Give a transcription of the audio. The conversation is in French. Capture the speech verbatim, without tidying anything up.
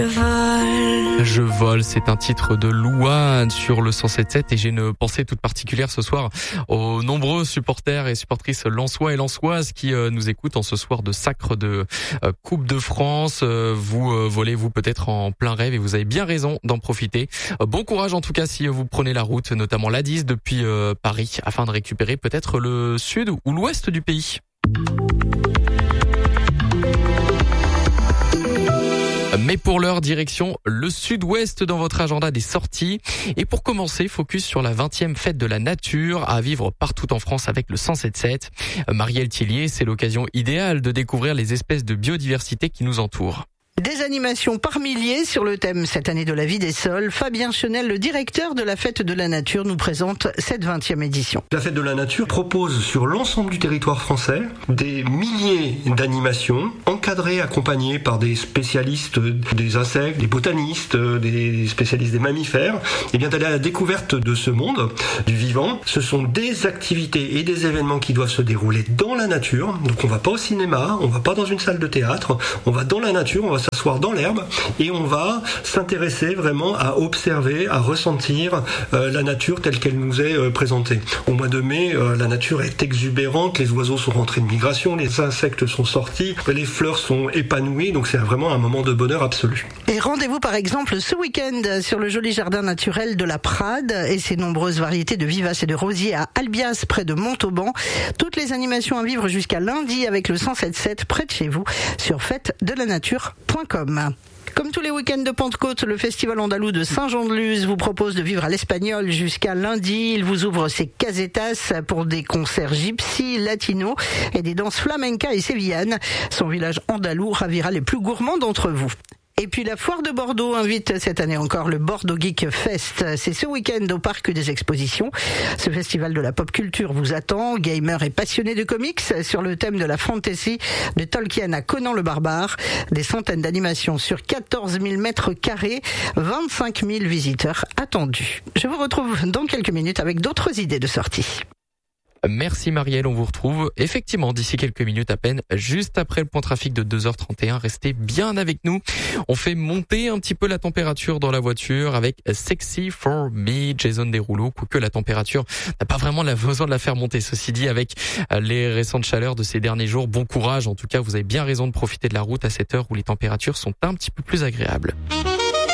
Je vole. Je vole, c'est un titre de Louane sur le cent sept sept et j'ai une pensée toute particulière ce soir aux nombreux supporters et supportrices lensois et lensoises qui euh, nous écoutent en ce soir de sacre de euh, Coupe de France. Euh, vous euh, volez vous peut-être en plein rêve et vous avez bien raison d'en profiter. Euh, bon courage en tout cas si vous prenez la route, notamment l'A dix depuis euh, Paris, afin de récupérer peut-être le sud ou l'ouest du pays. Mais pour l'heure, direction le sud-ouest dans votre agenda des sorties. Et pour commencer, focus sur la vingtième fête de la nature à vivre partout en France avec le cent sept sept. Marielle Tillier, c'est l'occasion idéale de découvrir les espèces de biodiversité qui nous entourent. Des animations par milliers sur le thème cette année de la vie des sols. Fabien Chenel, le directeur de la Fête de la Nature, nous présente cette vingtième édition. La Fête de la Nature propose sur l'ensemble du territoire français des milliers d'animations encadrées, accompagnées par des spécialistes des insectes, des botanistes, des spécialistes des mammifères, et bien d'aller à la découverte de ce monde, du vivant. Ce sont des activités et des événements qui doivent se dérouler dans la nature. Donc on va pas au cinéma, on va pas dans une salle de théâtre, on va dans la nature, on va s'asseoir dans l'herbe et on va s'intéresser vraiment à observer, à ressentir euh, la nature telle qu'elle nous est euh, présentée. Au mois de mai, euh, la nature est exubérante, les oiseaux sont rentrés de migration, les insectes sont sortis, les fleurs sont épanouies, donc c'est vraiment un moment de bonheur absolu. Et rendez-vous par exemple ce week-end sur le joli jardin naturel de la Prade et ses nombreuses variétés de vivaces et de rosiers à Albias près de Montauban. Toutes les animations à vivre jusqu'à lundi avec le cent sept sept près de chez vous sur fête de la nature point com. Comme tous les week-ends de Pentecôte, le Festival andalou de Saint-Jean-de-Luz vous propose de vivre à l'Espagnol jusqu'à lundi. Il vous ouvre ses casetas pour des concerts gypsy, latino et des danses flamenca et sévillanes. Son village andalou ravira les plus gourmands d'entre vous. Et puis la foire de Bordeaux invite cette année encore le Bordeaux Geek Fest. C'est ce week-end au Parc des Expositions. Ce festival de la pop culture vous attend. Gamers et passionnés de comics sur le thème de la fantasy de Tolkien à Conan le Barbare. Des centaines d'animations sur quatorze mille mètres carrés. vingt-cinq mille visiteurs attendus. Je vous retrouve dans quelques minutes avec d'autres idées de sortie. Merci Marielle, on vous retrouve effectivement d'ici quelques minutes à peine, juste après le point trafic de deux heures trente et un. Restez bien avec nous. On fait monter un petit peu la température dans la voiture avec Sexy for Me, Jason Derulo, quoique la température n'a pas vraiment besoin de la faire monter. Ceci dit, avec les récentes chaleurs de ces derniers jours, bon courage. En tout cas, vous avez bien raison de profiter de la route à cette heure où les températures sont un petit peu plus agréables.